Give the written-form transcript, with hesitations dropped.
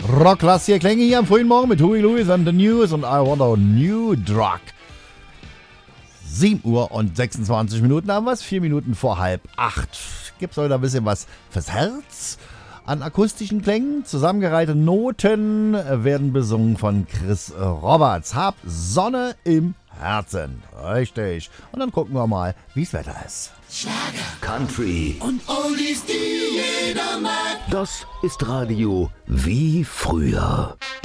Rockklass hier klänge hier am frühen Morgen mit Huey Lewis and the News und I Want a New Drug. 7 Uhr und 26 Minuten haben wir es, 4 Minuten vor 7:30. Gibt's heute ein bisschen was fürs Herz an akustischen Klängen. Zusammengereihte Noten werden besungen von Chris Roberts. Hab Sonne im Herzen. Richtig. Und dann gucken wir mal, wie's Wetter ist. Schlager, Country und Oldies, die jeder mag. Das ist Radio wie früher.